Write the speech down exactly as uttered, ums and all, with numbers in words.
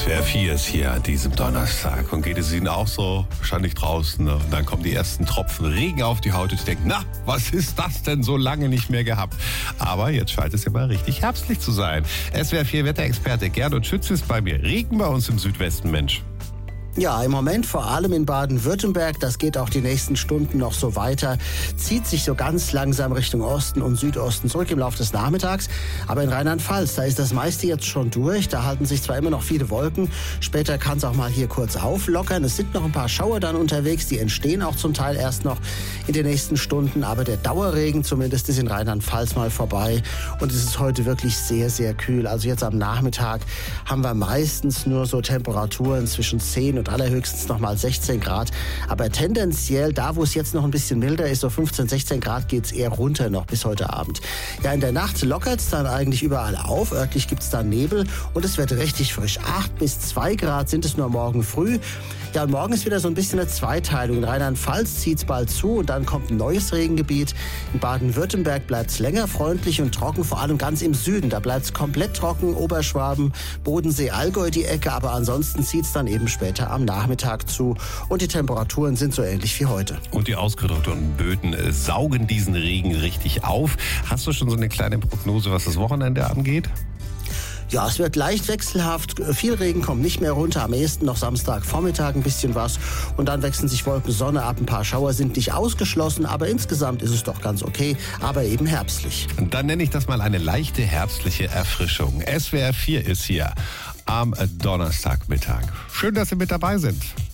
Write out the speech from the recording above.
S W R vier ist hier an diesem Donnerstag. Und geht es Ihnen auch so? Wahrscheinlich draußen. Ne? Und dann kommen die ersten Tropfen Regen auf die Haut und Sie denken, na, was ist das denn so lange nicht mehr gehabt? Aber jetzt scheint es ja mal richtig herbstlich zu sein. S W R vier Wetterexperte Gernot Schütz ist bei mir. Regen bei uns im Südwesten, Mensch. Ja, im Moment vor allem in Baden-Württemberg, das geht auch die nächsten Stunden noch so weiter, zieht sich so ganz langsam Richtung Osten und Südosten zurück im Laufe des Nachmittags. Aber in Rheinland-Pfalz, da ist das meiste jetzt schon durch, da halten sich zwar immer noch viele Wolken, später kann es auch mal hier kurz auflockern. Es sind noch ein paar Schauer dann unterwegs, die entstehen auch zum Teil erst noch in den nächsten Stunden, aber der Dauerregen zumindest ist in Rheinland-Pfalz mal vorbei und es ist heute wirklich sehr, sehr kühl. Also jetzt am Nachmittag haben wir meistens nur so Temperaturen zwischen zehn und allerhöchstens noch mal sechzehn Grad. Aber tendenziell, da wo es jetzt noch ein bisschen milder ist, so fünfzehn, sechzehn Grad, geht es eher runter noch bis heute Abend. Ja, in der Nacht lockert es dann eigentlich überall auf. Örtlich gibt es dann Nebel und es wird richtig frisch. acht bis zwei Grad sind es nur morgen früh. Ja, und morgen ist wieder so ein bisschen eine Zweiteilung. In Rheinland-Pfalz zieht es bald zu und dann kommt ein neues Regengebiet. In Baden-Württemberg bleibt es länger freundlich und trocken, vor allem ganz im Süden. Da bleibt es komplett trocken, Oberschwaben, Bodensee, Allgäu die Ecke, aber ansonsten zieht es dann eben später am Nachmittag zu und die Temperaturen sind so ähnlich wie heute. Und die ausgetrockneten Böden äh, saugen diesen Regen richtig auf. Hast du schon so eine kleine Prognose, was das Wochenende angeht? Ja, es wird leicht wechselhaft. Viel Regen kommt nicht mehr runter. Am ehesten noch Samstagvormittag ein bisschen was. Und dann wechseln sich Wolken, Sonne ab. Ein paar Schauer sind nicht ausgeschlossen. Aber insgesamt ist es doch ganz okay. Aber eben herbstlich. Und dann nenne ich das mal eine leichte herbstliche Erfrischung. S W R vier ist hier am Donnerstagmittag. Schön, dass Sie mit dabei sind.